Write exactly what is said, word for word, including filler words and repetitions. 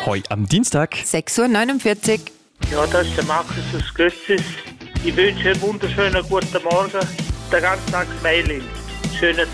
Heute am Dienstag. sechs Uhr neunundvierzig. Ja, das ist der Markus aus Götzis. Ich wünsche einen wunderschönen guten Morgen. Den ganzen Tag Smiling. Schönen Tag.